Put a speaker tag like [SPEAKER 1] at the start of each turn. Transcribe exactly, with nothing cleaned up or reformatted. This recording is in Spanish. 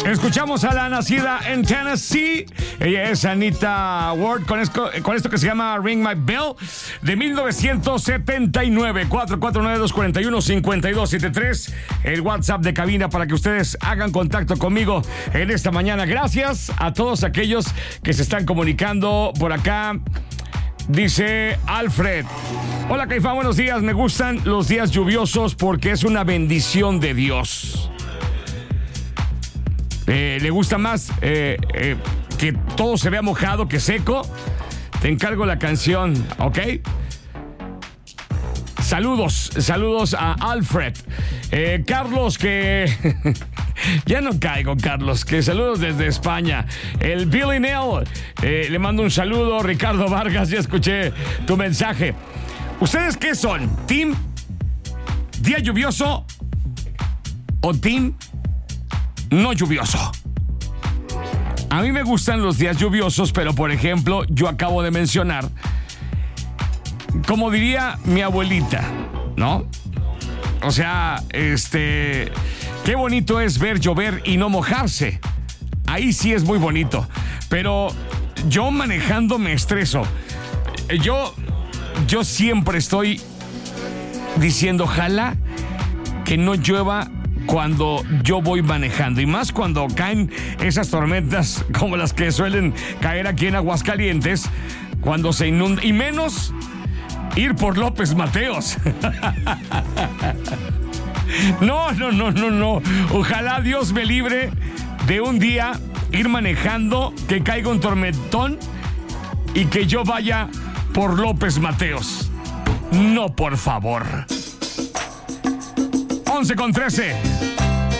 [SPEAKER 1] Escuchamos a la nacida en Tennessee. Ella es Anita Ward con esto, con esto que se llama Ring My Bell de mil novecientos setenta y nueve. cuatro cuatro nueve, dos cuatro uno, cinco dos siete tres. El WhatsApp de cabina para que ustedes hagan contacto conmigo en esta mañana. Gracias a todos aquellos que se están comunicando por acá. Dice Alfred: hola Caifán, buenos días. Me gustan los días lluviosos porque es una bendición de Dios. Eh, ¿Le gusta más eh, eh, que todo se vea mojado que seco? Te encargo la canción, ¿ok? Saludos, saludos a Alfred. Eh, Carlos, que... ya no caigo, Carlos, que saludos desde España. El Billy Nell, eh, le mando un saludo. Ricardo Vargas, ya escuché tu mensaje. ¿Ustedes qué son? ¿Team día lluvioso o team no lluvioso? A mí me gustan los días lluviosos, pero por ejemplo, yo acabo de mencionar, como diría mi abuelita, ¿no? O sea, este, qué bonito es ver llover y no mojarse. Ahí sí es muy bonito. Pero yo manejando me estreso. Yo, yo siempre estoy diciendo, ojalá que no llueva cuando yo voy manejando, y más cuando caen esas tormentas como las que suelen caer aquí en Aguascalientes, cuando se inunda, y menos ir por López Mateos. No, no, no, no, no. Ojalá Dios me libre de un día ir manejando, que caiga un tormentón y que yo vaya por López Mateos. No, por favor. once con trece.